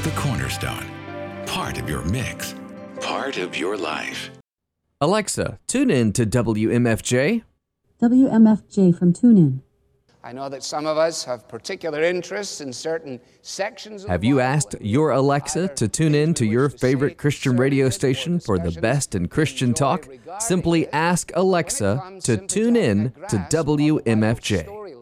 The Cornerstone. Part of your mix. Part of your life. Alexa, tune in to WMFJ. WMFJ from TuneIn. I know that some of us have particular interests in certain sections of Have the you Bible, asked and your Alexa to tune in to your favorite Christian radio station for the best in Christian talk? Simply ask Alexa to tune in to WMFJ.